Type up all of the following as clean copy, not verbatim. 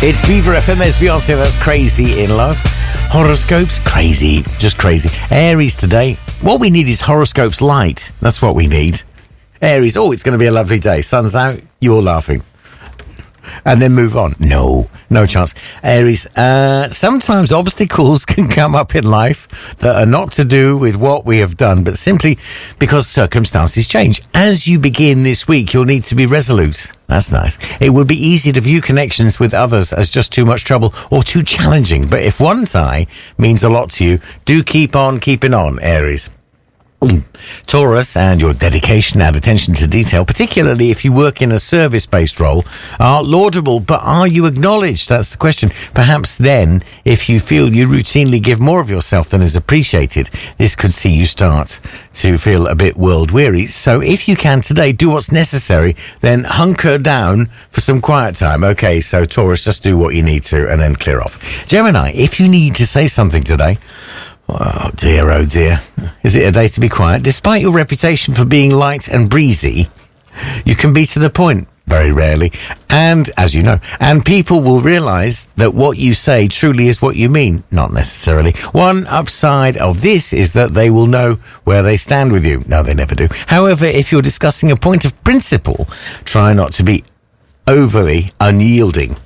It's Beaver FM, there's Beyonce, that's Crazy in Love. Horoscopes, crazy, just crazy. Aries today, what we need is horoscopes light. That's what we need. Aries, it's going to be a lovely day. Sun's out, you're laughing. And then move on. No chance. Aries, sometimes obstacles can come up in life that are not to do with what we have done, but simply because circumstances change. As you begin this week, you'll need to be resolute. That's nice. It would be easy to view connections with others as just too much trouble or too challenging. But if one tie means a lot to you, do keep on keeping on, Aries. Taurus, and your dedication and attention to detail, particularly if you work in a service-based role, are laudable, but are you acknowledged? That's the question. Perhaps then, if you feel you routinely give more of yourself than is appreciated, this could see you start to feel a bit world-weary. So if you can today do what's necessary, then hunker down for some quiet time. Okay, so Taurus, just do what you need to and then clear off. Gemini, if you need to say something today, oh dear. Is it a day to be quiet? Despite your reputation for being light and breezy, you can be to the point very rarely. And, as you know, and people will realise that what you say truly is what you mean. Not necessarily. One upside of this is that they will know where they stand with you. No, they never do. However, if you're discussing a point of principle, try not to be overly unyielding.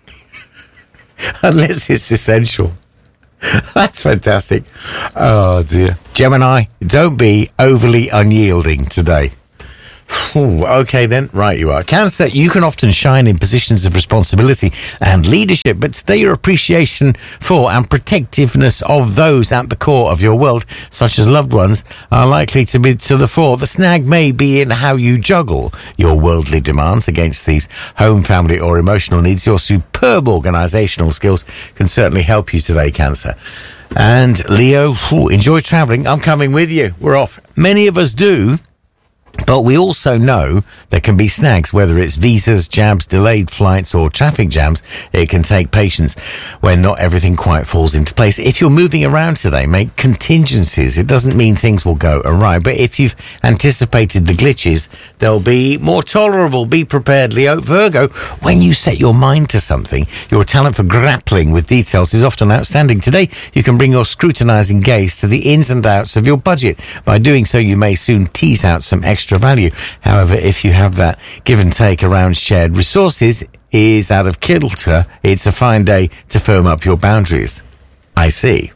Unless it's essential. That's fantastic. Oh, dear. Gemini, don't be overly unyielding today. Ooh, okay, then. Right, you are. Cancer, you can often shine in positions of responsibility and leadership, but today your appreciation for and protectiveness of those at the core of your world, such as loved ones, are likely to be to the fore. The snag may be in how you juggle your worldly demands against these home, family, or emotional needs. Your superb organisational skills can certainly help you today, Cancer. And Leo, enjoy travelling. I'm coming with you. We're off. Many of us do. But we also know there can be snags, whether it's visas, jabs, delayed flights or traffic jams. It can take patience when not everything quite falls into place. If you're moving around today, make contingencies. It doesn't mean things will go awry, but if you've anticipated the glitches, they'll be more tolerable. Be prepared, Leo. Virgo, when you set your mind to something, your talent for grappling with details is often outstanding. Today, you can bring your scrutinizing gaze to the ins and outs of your budget. By doing so, you may soon tease out some extra value. However, if you have that give and take around shared resources is out of kilter, it's a fine day to firm up your boundaries. I see.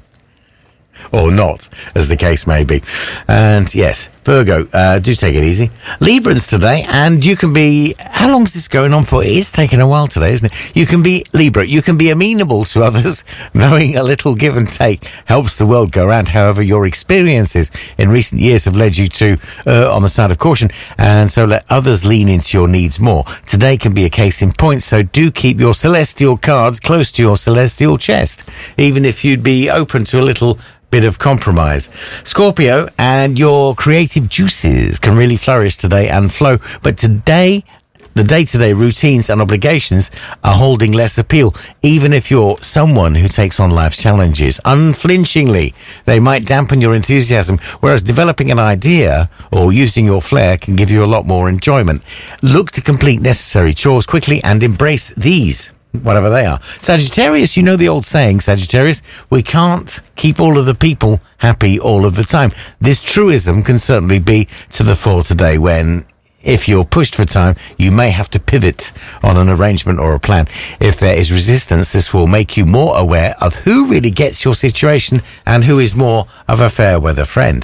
Or not, as the case may be. And yes, Virgo, do take it easy. Librans today, and you can be... How long is this going on for? It is taking a while today, isn't it? You can be Libra. You can be amenable to others. Knowing a little give and take helps the world go round. However, your experiences in recent years have led you to on the side of caution, and so let others lean into your needs more. Today can be a case in point, so do keep your celestial cards close to your celestial chest, even if you'd be open to a little bit of compromise. Scorpio, and your creative juices can really flourish today and flow. But today, the day-to-day routines and obligations are holding less appeal, even if you're someone who takes on life's challenges unflinchingly. They might dampen your enthusiasm, whereas developing an idea or using your flair can give you a lot more enjoyment. Look to complete necessary chores quickly and embrace these, whatever they are. Sagittarius, you know the old saying, Sagittarius, we can't keep all of the people happy all of the time. This truism can certainly be to the fore today when, if you're pushed for time, you may have to pivot on an arrangement or a plan. If there is resistance, this will make you more aware of who really gets your situation and who is more of a fair weather friend.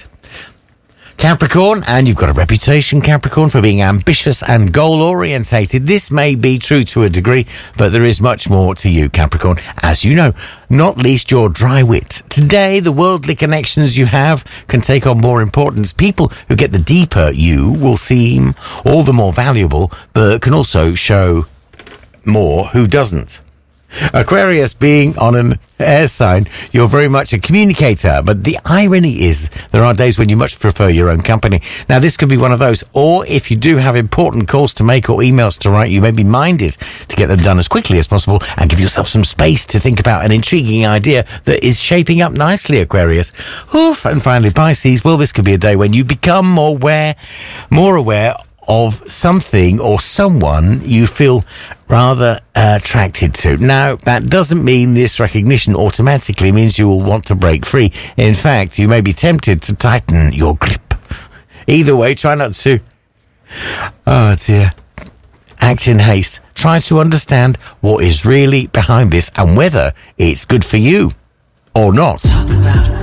Capricorn, and you've got a reputation, Capricorn, for being ambitious and goal-orientated. This may be true to a degree, but there is much more to you, Capricorn, as you know, not least your dry wit. Today, the worldly connections you have can take on more importance. People who get the deeper you will seem all the more valuable, but can also show more who doesn't. Aquarius, being on an air sign, you're very much a communicator, but the irony is there are days when you much prefer your own company. Now, this could be one of those, or if you do have important calls to make or emails to write, you may be minded to get them done as quickly as possible and give yourself some space to think about an intriguing idea that is shaping up nicely, Aquarius. Oof. And finally, Pisces, well, this could be a day when you become more aware of something or someone you feel rather attracted to. Now, that doesn't mean this recognition automatically means you will want to break free. In fact, you may be tempted to tighten your grip. Either way, try not to. Oh, dear. Act in haste. Try to understand what is really behind this and whether it's good for you or not.